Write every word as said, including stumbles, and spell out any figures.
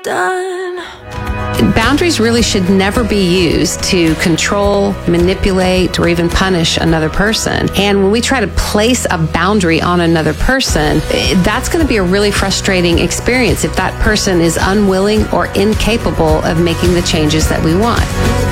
done. Boundaries really should never be used to control, manipulate, or even punish another person. And when we try to place a boundary on another person, that's going to be a really frustrating experience if that person is unwilling or incapable of making the changes that we want.